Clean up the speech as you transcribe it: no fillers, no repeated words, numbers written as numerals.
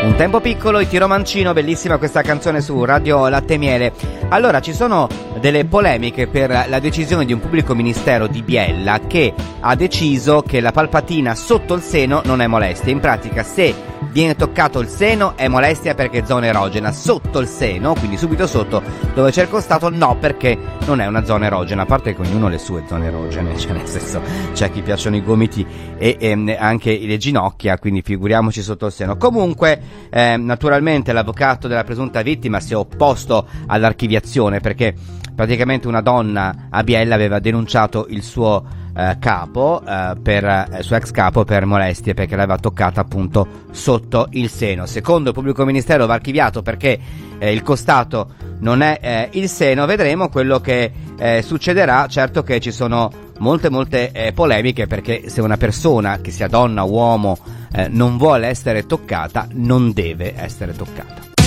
Un tempo piccolo, Tiro Mancino, bellissima questa canzone su Radio Latte e Miele. Allora, ci sono delle polemiche per la decisione di un pubblico ministero di Biella che ha deciso che la palpatina sotto il seno non è molestia. In pratica, se viene toccato il seno è molestia perché è zona erogena, sotto il seno, quindi subito sotto dove c'è il costato, no, perché non è una zona erogena. A parte che ognuno ha le sue zone erogene, cioè nel senso c'è a chi piacciono i gomiti e anche le ginocchia, quindi figuriamoci sotto il seno. Comunque naturalmente l'avvocato della presunta vittima si è opposto all'archiviazione, perché praticamente una donna a Biella aveva denunciato il suo suo ex capo per molestie, perché l'aveva toccata appunto sotto il seno. Secondo il pubblico ministero va archiviato perché il costato non è il seno. Vedremo quello che succederà. Certo che ci sono molte polemiche, perché se una persona, che sia donna o uomo, non vuole essere toccata, non deve essere toccata.